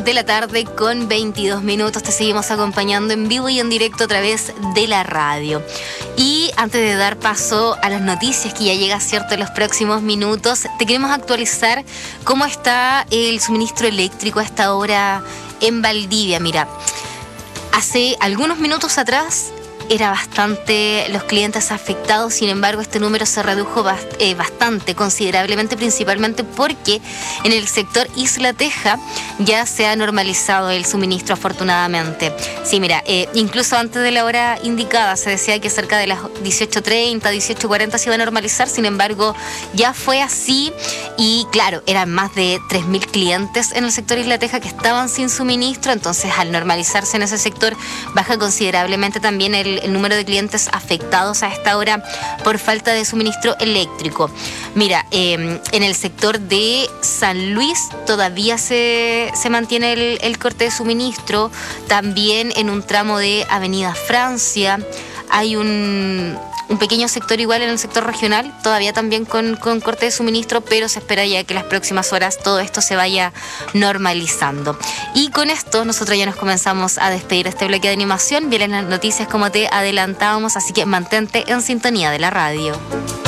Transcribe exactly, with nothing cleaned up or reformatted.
de la tarde con veintidós minutos. Te seguimos acompañando en vivo y en directo a través de la radio. Y antes de dar paso a las noticias que ya llega, cierto, en los próximos minutos, te queremos actualizar cómo está el suministro eléctrico a esta hora en Valdivia. Mira, hace algunos minutos atrás era bastante los clientes afectados, sin embargo este número se redujo bast- eh, bastante, considerablemente, principalmente porque en el sector Isla Teja ya se ha normalizado el suministro, afortunadamente. Sí, mira, eh, incluso antes de la hora indicada se decía que cerca de las dieciocho treinta, dieciocho cuarenta se iba a normalizar, sin embargo ya fue así y claro, eran más de tres mil clientes en el sector Isla Teja que estaban sin suministro, entonces al normalizarse en ese sector baja considerablemente también el el número de clientes afectados a esta hora por falta de suministro eléctrico. Mira, eh, en el sector de San Luis todavía se, se mantiene el, el corte de suministro, también en un tramo de Avenida Francia hay un... Un pequeño sector igual en el sector regional, todavía también con, con corte de suministro, pero se espera ya que las próximas horas todo esto se vaya normalizando. Y con esto nosotros ya nos comenzamos a despedir de este bloque de animación. Vienen las noticias como te adelantábamos, así que mantente en sintonía de la radio.